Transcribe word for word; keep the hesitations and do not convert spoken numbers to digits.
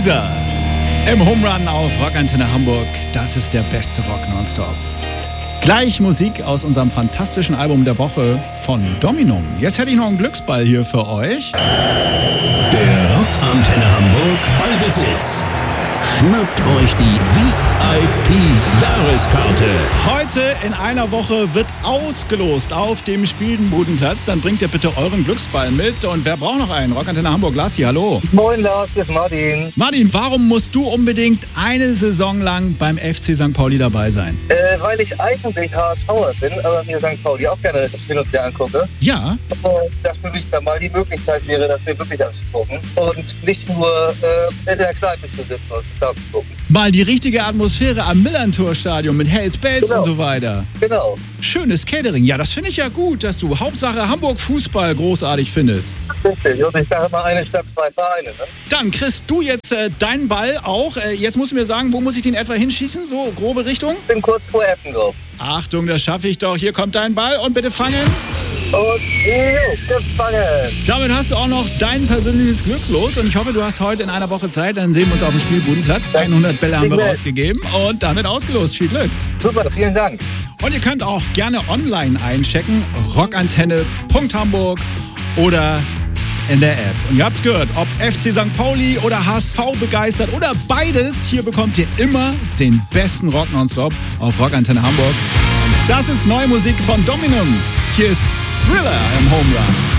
Dieser im Home Run auf Rockantenne Hamburg, das ist der beste Rock nonstop. Gleich Musik aus unserem fantastischen Album der Woche von Dominum. Jetzt hätte ich noch einen Glücksball hier für euch. Der Rockantenne Hamburg Ballbesitz. Schnappt euch die V I P-Jahreskarte. Heute in einer Woche wird ausgelost auf dem Spielbudenplatz. Dann bringt ihr bitte euren Glücksball mit. Und wer braucht noch einen? Rockantenne Hamburg, Lassi, hallo. Moin Lars, hier ist Martin. Martin, warum musst du unbedingt eine Saison lang beim F C Sankt Pauli dabei sein? Äh, weil ich eigentlich HSVer bin, aber mir Sankt Pauli auch gerne hin und wieder angucke. Ja. Äh, dass für mich dann mal die Möglichkeit wäre, das mir wirklich anzugucken. Und nicht nur äh, in der Kneipe zu sitzen und da zu gucken. Mal die richtige Atmosphäre am Millantor-Stadion mit Hells Bells Genau. und so weiter. Genau. Schönes Catering. Ja, das finde ich ja gut, dass du Hauptsache Hamburg Fußball großartig findest. Richtig. Und ich sage mal, eine Stadt, zwei Vereine. Ne? Dann kriegst du jetzt äh, deinen Ball auch. Äh, jetzt musst du mir sagen, wo muss ich den etwa hinschießen? So, grobe Richtung? Ich bin kurz vor Eppendorf. Achtung, das schaffe ich doch. Hier kommt dein Ball und bitte fangen. Und jo, gefangen. Damit hast du auch noch dein persönliches Glückslos und ich hoffe, du hast heute in einer Woche Zeit. Dann sehen wir uns auf dem Spielbudenplatz. hundert Bälle haben wir rausgegeben und damit ausgelost. Viel Glück. Super, vielen Dank. Und ihr könnt auch gerne online einchecken. rockantenne punkt hamburg oder in der App. Und ihr habt's gehört, ob F C Sankt Pauli oder H S V begeistert oder beides, hier bekommt ihr immer den besten Rock nonstop auf Rockantenne Hamburg. Und das ist neue Musik von Dominum. Hier ist Thriller im Home Run.